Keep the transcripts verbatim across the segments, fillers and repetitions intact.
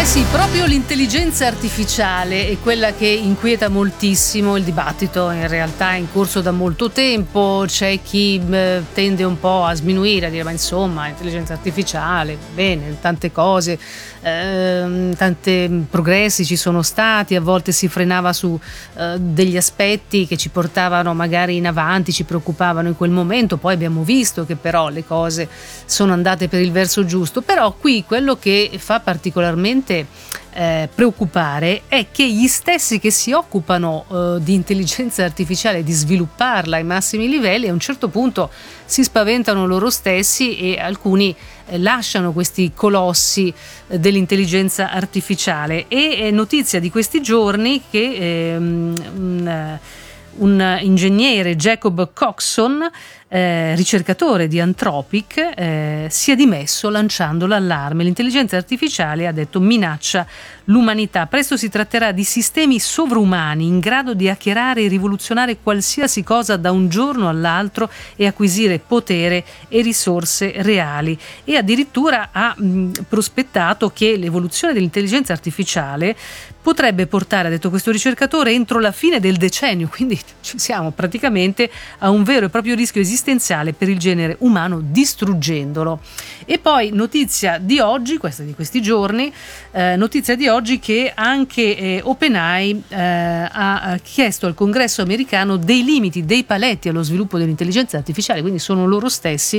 Eh sì, proprio l'intelligenza artificiale è quella che inquieta moltissimo. Il dibattito in realtà è in corso da molto tempo. C'è chi eh, tende un po' a sminuire, a dire ma insomma, intelligenza artificiale, bene, tante cose, eh, tanti progressi ci sono stati, a volte si frenava su eh, degli aspetti che ci portavano magari in avanti, ci preoccupavano in quel momento, poi abbiamo visto che però le cose sono andate per il verso giusto. Però qui quello che fa particolarmente Eh, preoccupare è che gli stessi che si occupano eh, di intelligenza artificiale, di svilupparla ai massimi livelli, a un certo punto si spaventano loro stessi e alcuni eh, lasciano questi colossi eh, dell'intelligenza artificiale. E è notizia di questi giorni che ehm, un, un ingegnere, Jacob Coxon, Eh, ricercatore di Anthropic, eh, si è dimesso lanciando l'allarme. L'intelligenza artificiale, ha detto, minaccia l'umanità. Presto si tratterà di sistemi sovrumani in grado di hackerare e rivoluzionare qualsiasi cosa da un giorno all'altro e acquisire potere e risorse reali. E addirittura ha mh, prospettato che l'evoluzione dell'intelligenza artificiale potrebbe portare, ha detto questo ricercatore, entro la fine del decennio, quindi ci siamo praticamente a un vero e proprio rischio esistenziale per il genere umano, distruggendolo. E poi notizia di oggi, questa di questi giorni, eh, notizia di oggi che anche eh, OpenAI eh, ha chiesto al Congresso americano dei limiti, dei paletti allo sviluppo dell'intelligenza artificiale, quindi sono loro stessi,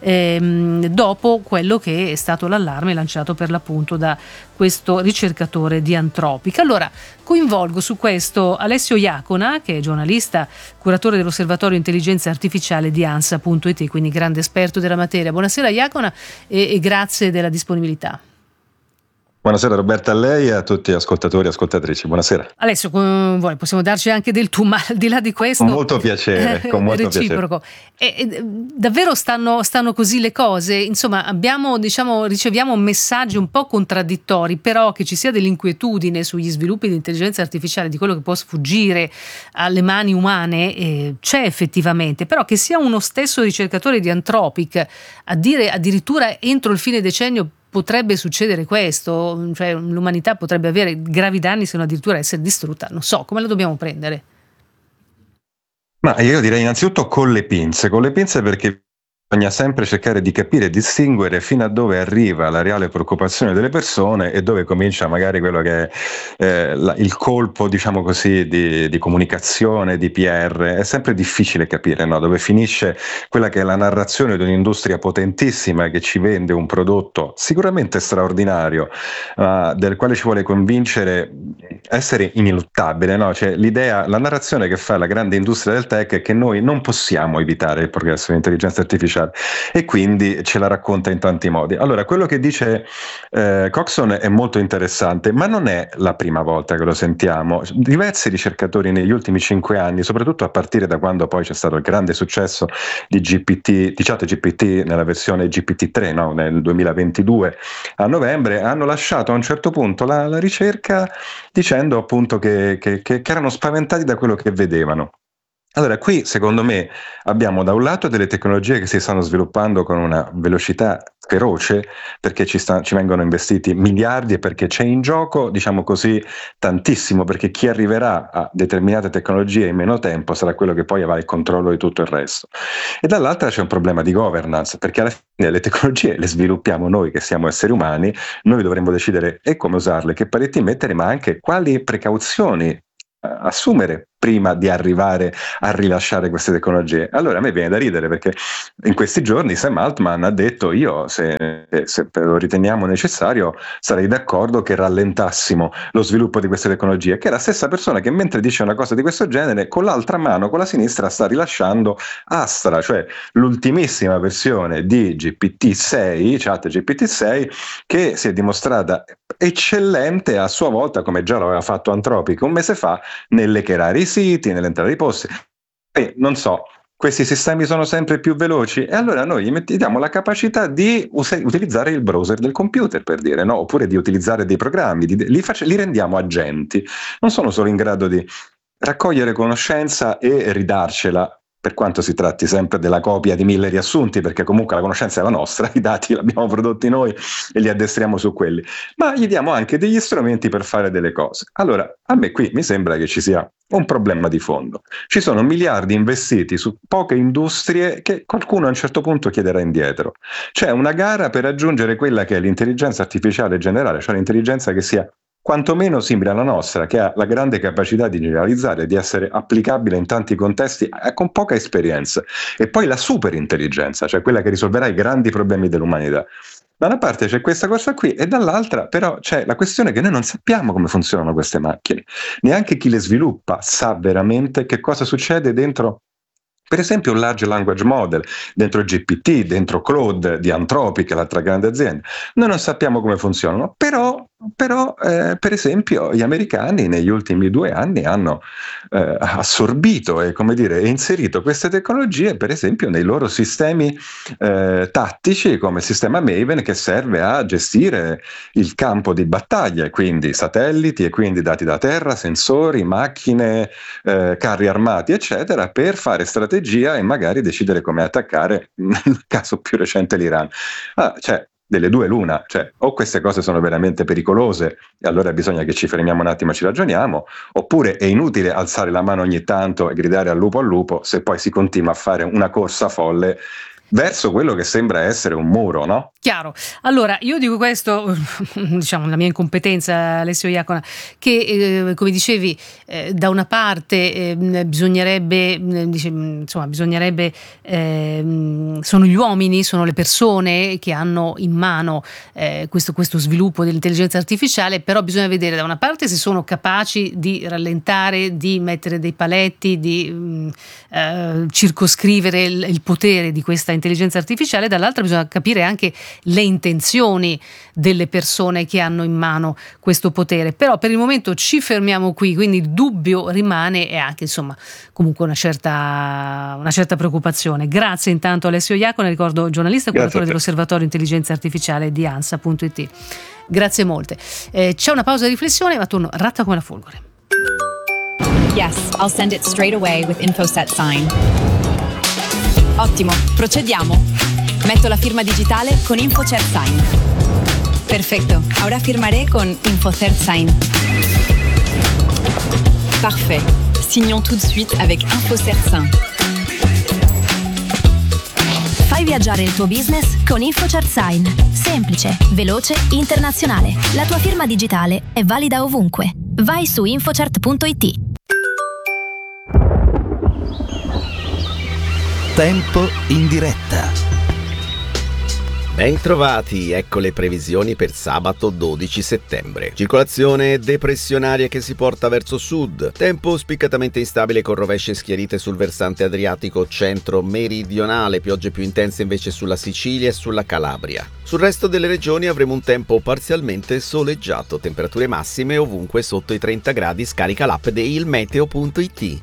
ehm, dopo quello che è stato l'allarme lanciato per l'appunto da questo ricercatore di Anthropic. Allora coinvolgo su questo Alessio Iacona, che è giornalista, curatore dell'Osservatorio Intelligenza Artificiale di ANSA punto it, quindi grande esperto della materia. Buonasera Iacona e, e grazie della disponibilità. Buonasera Roberta, a lei e a tutti gli ascoltatori e ascoltatrici. Buonasera. Alessio, con, possiamo darci anche del tu, ma al di là di questo, con molto piacere, con molto reciproco. E, e, davvero stanno, stanno così le cose? Insomma, abbiamo, diciamo, riceviamo messaggi un po' contraddittori, però che ci sia dell'inquietudine sugli sviluppi di intelligenza artificiale, di quello che può sfuggire alle mani umane, eh, c'è effettivamente, però che sia uno stesso ricercatore di Anthropic a dire addirittura entro il fine decennio potrebbe succedere questo, cioè l'umanità potrebbe avere gravi danni se non addirittura essere distrutta, non so, come la dobbiamo prendere? Ma io direi innanzitutto con le pinze, con le pinze perché bisogna sempre cercare di capire e distinguere fino a dove arriva la reale preoccupazione delle persone e dove comincia magari quello che è eh, la, il colpo, diciamo così, di, di comunicazione, di P R. È sempre difficile capire, no? Dove finisce quella che è la narrazione di un'industria potentissima che ci vende un prodotto sicuramente straordinario, uh, del quale ci vuole convincere essere ineluttabile, no? Cioè, l'idea, la narrazione che fa la grande industria del tech è che noi non possiamo evitare il progresso dell'intelligenza artificiale, e quindi ce la racconta in tanti modi. Allora, quello che dice eh, Coxon è molto interessante, ma non è la prima volta che lo sentiamo. Diversi ricercatori negli ultimi cinque anni, soprattutto a partire da quando poi c'è stato il grande successo di G P T, di ChatGPT nella versione G P T tre, no? Nel duemilaventidue a novembre, hanno lasciato a un certo punto la, la ricerca dicendo appunto che, che, che erano spaventati da quello che vedevano. Allora, qui secondo me abbiamo da un lato delle tecnologie che si stanno sviluppando con una velocità feroce, perché ci, sta, ci vengono investiti miliardi e perché c'è in gioco, diciamo così, tantissimo, perché chi arriverà a determinate tecnologie in meno tempo sarà quello che poi avrà il controllo di tutto il resto. E dall'altra c'è un problema di governance, perché alla fine le tecnologie le sviluppiamo noi che siamo esseri umani, noi dovremmo decidere e come usarle, che paletti mettere, ma anche quali precauzioni assumere prima di arrivare a rilasciare queste tecnologie. Allora a me viene da ridere perché in questi giorni Sam Altman ha detto io se, se lo riteniamo necessario sarei d'accordo che rallentassimo lo sviluppo di queste tecnologie, che è la stessa persona che mentre dice una cosa di questo genere con l'altra mano, con la sinistra, sta rilasciando Astra, cioè l'ultimissima versione di G P T sei, Chat G P T sei, che si è dimostrata eccellente a sua volta, come già l'aveva fatto Anthropic un mese fa, nell'hackerare i siti, nell'entrare i posti. E non so, questi sistemi sono sempre più veloci e allora noi gli mettiamo la capacità di us- utilizzare il browser del computer, per dire, no? Oppure di utilizzare dei programmi, di, li, face- li rendiamo agenti. Non sono solo in grado di raccogliere conoscenza e ridarcela, per quanto si tratti sempre della copia di mille riassunti, perché comunque la conoscenza è la nostra, i dati li abbiamo prodotti noi e li addestriamo su quelli, ma gli diamo anche degli strumenti per fare delle cose. Allora, a me qui mi sembra che ci sia un problema di fondo. Ci sono miliardi investiti su poche industrie che qualcuno a un certo punto chiederà indietro. C'è una gara per raggiungere quella che è l'intelligenza artificiale generale, cioè l'intelligenza che sia quantomeno simile alla nostra, che ha la grande capacità di generalizzare, di essere applicabile in tanti contesti eh, con poca esperienza, e poi la superintelligenza, cioè quella che risolverà i grandi problemi dell'umanità. Da una parte c'è questa cosa qui e dall'altra però c'è la questione che noi non sappiamo come funzionano queste macchine, neanche chi le sviluppa sa veramente che cosa succede dentro. Per esempio un large language model, dentro G P T, dentro Claude di Anthropic, l'altra grande azienda. Noi non sappiamo come funzionano, però, però eh, per esempio gli americani negli ultimi due anni hanno eh, assorbito e, come dire, inserito queste tecnologie, per esempio, nei loro sistemi eh, tattici, come il sistema Maven, che serve a gestire il campo di battaglia, quindi satelliti e quindi dati da terra, sensori, macchine, eh, carri armati, eccetera, per fare strategie e magari decidere come attaccare, nel caso più recente l'Iran. Ah, cioè, delle due l'una, cioè o queste cose sono veramente pericolose e allora bisogna che ci fermiamo un attimo e ci ragioniamo, oppure è inutile alzare la mano ogni tanto e gridare al lupo al lupo se poi si continua a fare una corsa folle verso quello che sembra essere un muro, no? Chiaro. Allora, io dico questo, diciamo, la mia incompetenza, Alessio Iacona, che eh, come dicevi, eh, da una parte eh, bisognerebbe, eh, dice, insomma, bisognerebbe, eh, sono gli uomini, sono le persone che hanno in mano eh, questo, questo sviluppo dell'intelligenza artificiale, però bisogna vedere da una parte se sono capaci di rallentare, di mettere dei paletti, di mh, eh, circoscrivere il, il potere di questa intelligenza artificiale, dall'altra bisogna capire anche le intenzioni delle persone che hanno in mano questo potere. Però per il momento ci fermiamo qui, quindi il dubbio rimane e anche, insomma, comunque una certa, una certa preoccupazione. Grazie intanto Alessio Iacona, ricordo giornalista e curatore dell'Osservatorio Intelligenza Artificiale di ANSA punto it. Grazie molte. Eh, c'è una pausa di riflessione, ma torno ratta come la folgore. Yes, I'll send it straight away with InfoSet Sign. Ottimo, procediamo. Metto la firma digitale con InfoCert Sign. Perfecto, ahora firmaré con InfoCert Sign. Parfait, signons tout de suite avec InfoCert Sign. Fai viaggiare il tuo business con InfoCert Sign. Semplice, veloce, internazionale. La tua firma digitale è valida ovunque. Vai su InfoCert punto it. Tempo in diretta. Ben trovati, ecco le previsioni per sabato dodici settembre. Circolazione depressionaria che si porta verso sud. Tempo spiccatamente instabile con rovesce schiarite sul versante adriatico centro-meridionale, piogge più intense invece sulla Sicilia e sulla Calabria. Sul resto delle regioni avremo un tempo parzialmente soleggiato, temperature massime ovunque sotto i trenta gradi, scarica l'app di il meteo punto it.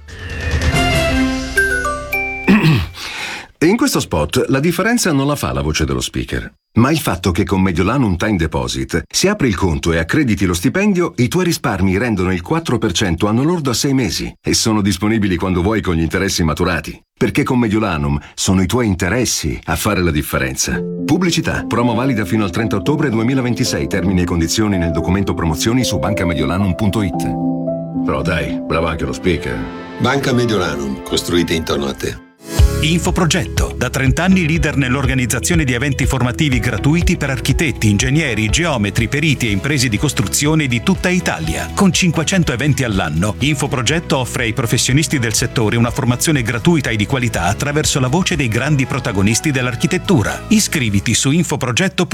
In questo spot la differenza non la fa la voce dello speaker, ma il fatto che con Mediolanum Time Deposit, se apri il conto e accrediti lo stipendio, i tuoi risparmi rendono il quattro per cento anno lordo a sei mesi e sono disponibili quando vuoi con gli interessi maturati. Perché con Mediolanum sono i tuoi interessi a fare la differenza. Pubblicità. Promo valida fino al trenta ottobre duemilaventisei. Termini e condizioni nel documento promozioni su banca mediolanum punto it. Però dai, bravo anche lo speaker. Banca Mediolanum, costruite intorno a te. Infoprogetto, da trenta anni leader nell'organizzazione di eventi formativi gratuiti per architetti, ingegneri, geometri, periti e imprese di costruzione di tutta Italia. Con cinquecento eventi all'anno, Infoprogetto offre ai professionisti del settore una formazione gratuita e di qualità attraverso la voce dei grandi protagonisti dell'architettura. Iscriviti su infoprogetto punto it.